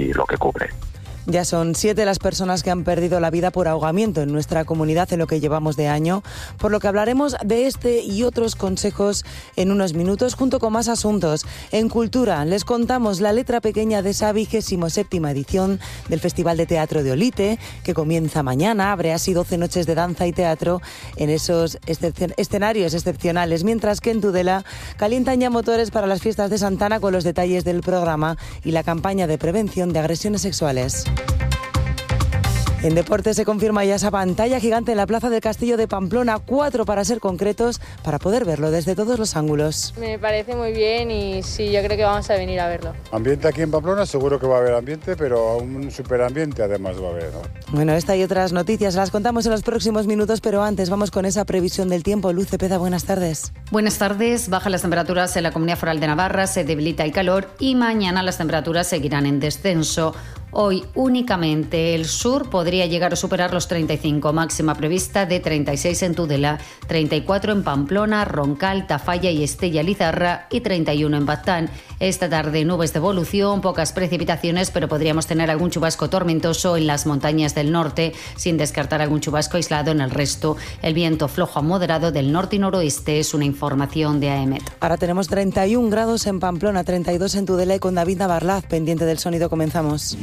y lo que cubre. Ya son 7 las personas que han perdido la vida por ahogamiento en nuestra comunidad en lo que llevamos de año, por lo que hablaremos de este y otros consejos en unos minutos, junto con más asuntos. En Cultura les contamos la letra pequeña de esa 27ª edición del Festival de Teatro de Olite, que comienza mañana. Abre así 12 noches de danza y teatro en esos escenarios excepcionales, mientras que en Tudela calientan ya motores para las fiestas de Santana con los detalles del programa y la campaña de prevención de agresiones sexuales. En deportes se confirma ya esa pantalla gigante en la plaza del Castillo de Pamplona, 4 para ser concretos, para poder verlo desde todos los ángulos. Me parece muy bien y sí, yo creo que vamos a venir a verlo. Ambiente aquí en Pamplona, seguro que va a haber ambiente, pero un superambiente además va a haber, ¿no? Bueno, esta y otras noticias las contamos en los próximos minutos, pero antes vamos con esa previsión del tiempo. Luz Cepeda, buenas tardes. Buenas tardes. Bajan las temperaturas en la Comunidad Foral de Navarra, se debilita el calor y mañana las temperaturas seguirán en descenso. Hoy únicamente el sur podría llegar a superar los 35, máxima prevista de 36 en Tudela, 34 en Pamplona, Roncal, Tafalla y Estella-Lizarra y 31 en Baztán. Esta tarde nubes de evolución, pocas precipitaciones, pero podríamos tener algún chubasco tormentoso en las montañas del norte, sin descartar algún chubasco aislado en el resto. El viento flojo a moderado del norte y noroeste es una información de AEMET. Ahora tenemos 31 grados en Pamplona, 32 en Tudela y con David Navarlaz, pendiente del sonido, comenzamos.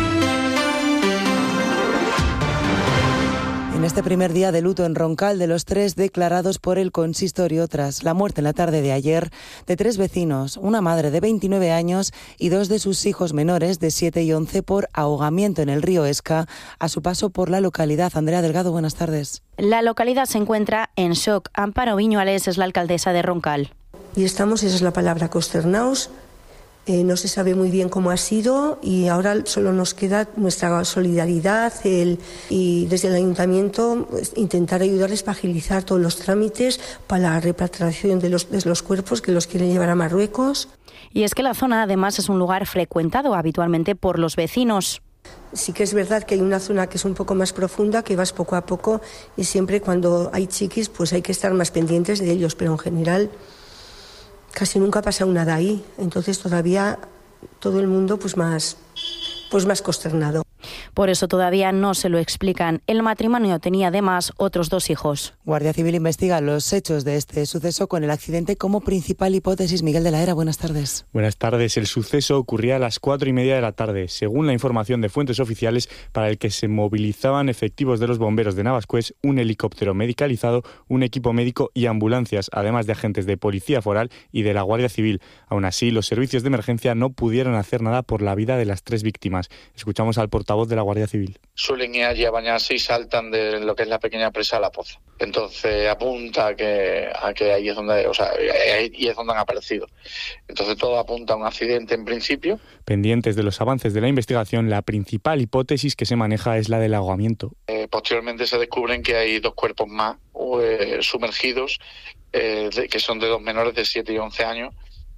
En este primer día de luto en Roncal, de los 3 declarados por el consistorio tras la muerte en la tarde de ayer de 3 vecinos, una madre de 29 años y 2 de sus hijos menores de 7 y 11 por ahogamiento en el río Esca a su paso por la localidad. Andrea Delgado, buenas tardes. La localidad se encuentra en shock. Amparo Viñuales es la alcaldesa de Roncal. Y estamos, esa es la palabra, consternados. No se sabe muy bien cómo ha sido y ahora solo nos queda nuestra solidaridad y desde el ayuntamiento intentar ayudarles para agilizar todos los trámites para la repatriación de los cuerpos que los quieren llevar a Marruecos. Y es que la zona además es un lugar frecuentado habitualmente por los vecinos. Sí que es verdad que hay una zona que es un poco más profunda, que vas poco a poco y siempre cuando hay chiquis pues hay que estar más pendientes de ellos, pero en general casi nunca ha pasado nada ahí, entonces todavía todo el mundo pues más consternado. Por eso todavía no se lo explican. El matrimonio tenía además otros 2 hijos. Guardia Civil investiga los hechos de este suceso con el accidente como principal hipótesis. Miguel de la Era, buenas tardes. Buenas tardes. El suceso ocurría a las 4:30 de la tarde, según la información de fuentes oficiales, para el que se movilizaban efectivos de los bomberos de Navascués, un helicóptero medicalizado, un equipo médico y ambulancias, además de agentes de Policía Foral y de la Guardia Civil. Aún así, los servicios de emergencia no pudieron hacer nada por la vida de las 3 víctimas. Escuchamos al portavoz de la Guardia Civil. Suelen ir allí a bañarse y saltan de lo que es la pequeña presa a la poza. Entonces apunta a que ahí es donde, ahí es donde han aparecido. Entonces todo apunta a un accidente en principio. Pendientes de los avances de la investigación, la principal hipótesis que se maneja es la del ahogamiento. Posteriormente se descubren que hay 2 cuerpos más sumergidos, que son de 2 menores de 7 y 11 años.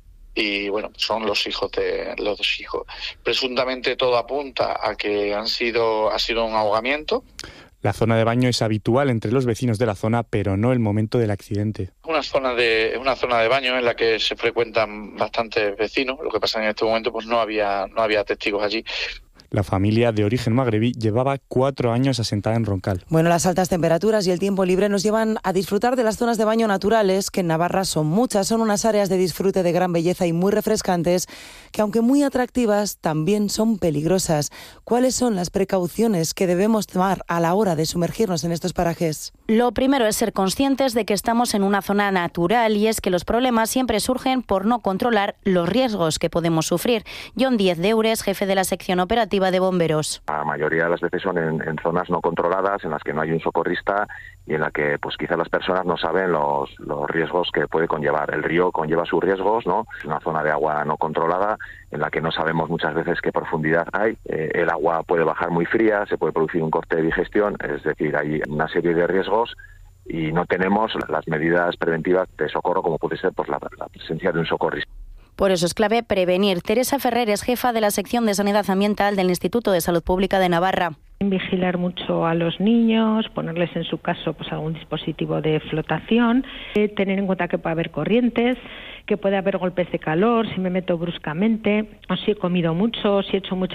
Y bueno, son los dos hijos. Presuntamente todo apunta a que ha sido un ahogamiento. La zona de baño es habitual entre los vecinos de la zona, pero no el momento del accidente. Una zona de baño en la que se frecuentan bastantes vecinos. Lo que pasa en este momento pues no había testigos allí. La familia de origen magrebí llevaba 4 años asentada en Roncal. Bueno, las altas temperaturas y el tiempo libre nos llevan a disfrutar de las zonas de baño naturales, que en Navarra son muchas. Son unas áreas de disfrute de gran belleza y muy refrescantes, que aunque muy atractivas, también son peligrosas. ¿Cuáles son las precauciones que debemos tomar a la hora de sumergirnos en estos parajes? Lo primero es ser conscientes de que estamos en una zona natural y es que los problemas siempre surgen por no controlar los riesgos que podemos sufrir. John Díez de Eures, jefe de la sección operativa de bomberos. La mayoría de las veces son en zonas no controladas, en las que no hay un socorrista y en la que pues quizás las personas no saben los riesgos que puede conllevar. El río conlleva sus riesgos, ¿no? Es una zona de agua no controlada en la que no sabemos muchas veces qué profundidad hay. El agua puede bajar muy fría, se puede producir un corte de digestión, es decir, hay una serie de riesgos y no tenemos las medidas preventivas de socorro como puede ser pues la presencia de un socorrista. Por eso es clave prevenir. Teresa Ferrer es jefa de la sección de Sanidad Ambiental del Instituto de Salud Pública de Navarra. Vigilar mucho a los niños, ponerles en su caso pues algún dispositivo de flotación, tener en cuenta que puede haber corrientes, que puede haber golpes de calor, si me meto bruscamente, o si he comido mucho, si he hecho mucha